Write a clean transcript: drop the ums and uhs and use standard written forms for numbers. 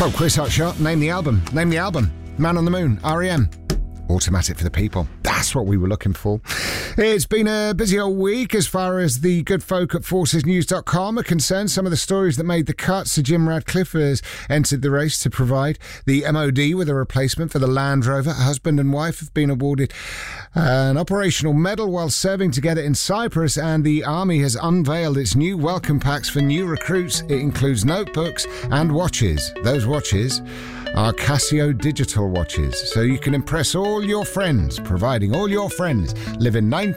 Pop quiz hot shot. Name the album. Name the album. Man on the Moon. R.E.M. Automatic for the people. That's what we were looking for. It's been a busy old week as far as the good folk at forcesnews.com are concerned. Some of the stories that made the cut. Sir Jim Radcliffe has entered the race to provide the MOD with a replacement for the Land Rover. Husband and wife have been awarded an operational medal while serving together in Cyprus, and the Army has unveiled its new welcome packs for new recruits. It includes notebooks and watches. Those watches are Casio digital watches, so you can impress all your friends, providing all your friends live in